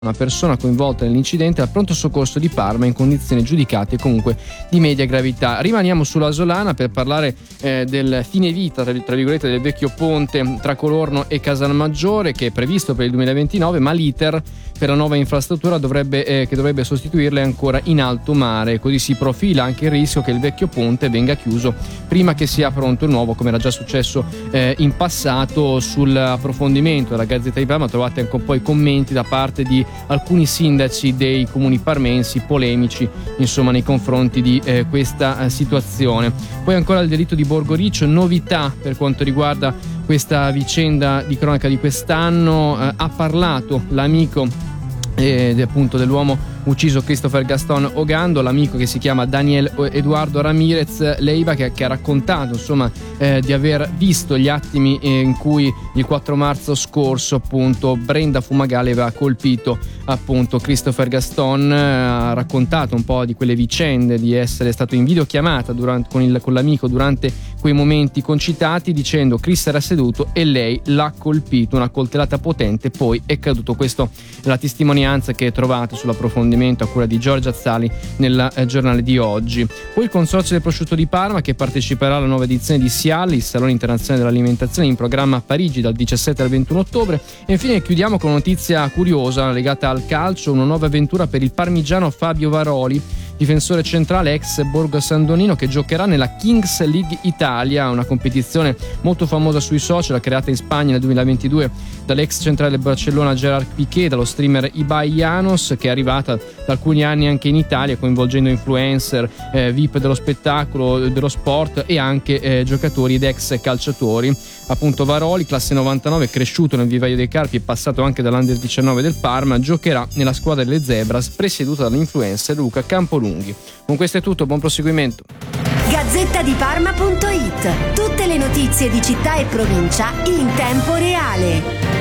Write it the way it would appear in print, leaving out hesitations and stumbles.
una persona coinvolta nell'incidente al pronto soccorso di Parma in condizioni giudicate comunque di media gravità. Rimaniamo sulla Asolana per parlare del fine vita, tra virgolette, del vecchio ponte tra Colorno e Casalmaggiore, che è previsto per il 2029, ma l'iter per la nuova infrastruttura che dovrebbe sostituirla è ancora in alto mare. Così si profila anche il rischio che il vecchio ponte venga chiuso prima che sia pronto il nuovo, come era già successo in passato. Sull'approfondimento della Gazzetta di Parma trovate anche un po' i commenti da parte di alcuni sindaci dei comuni parmensi, polemici insomma nei confronti di questa situazione. Poi ancora il delitto di Borgo Riccio, novità per quanto riguarda questa vicenda di cronaca di quest'anno. Ha parlato l'amico appunto dell'uomo ucciso Christopher Gaston Ogando, l'amico che si chiama Daniel Eduardo Ramirez Leiva, che ha raccontato insomma di aver visto gli attimi in cui il 4 marzo scorso appunto Brenda Fumagalli aveva colpito appunto Christopher Gaston. Ha raccontato un po' di quelle vicende, di essere stato in videochiamata con l'amico durante quei momenti concitati, dicendo Chris era seduto e lei l'ha colpito, una coltellata potente, poi è caduto. Questa è la testimonianza che trovate sull'approfondimento a cura di Giorgia Azzali nel giornale di oggi. Poi il Consorzio del Prosciutto di Parma, che parteciperà alla nuova edizione di SIAL, il Salone Internazionale dell'Alimentazione, in programma a Parigi dal 17 al 21 ottobre. E infine chiudiamo con una notizia curiosa legata al calcio, una nuova avventura per il parmigiano Fabio Varoli, difensore centrale ex Borgo Sandonino, che giocherà nella Kings League Italia, una competizione molto famosa sui social, creata in Spagna nel 2022 dall'ex centrale del Barcellona Gerard Piqué, dallo streamer Ibai Llanos, che è arrivata da alcuni anni anche in Italia, coinvolgendo influencer, VIP dello spettacolo, dello sport e anche giocatori ed ex calciatori. Appunto Varoli, classe 99, cresciuto nel Vivaio dei Carpi e passato anche dall'Under 19 del Parma, giocherà nella squadra delle Zebras presieduta dall'influencer Luca Campolunghi. Con questo è tutto, buon proseguimento. Gazzettadiparma.it, tutte le notizie di città e provincia in tempo reale.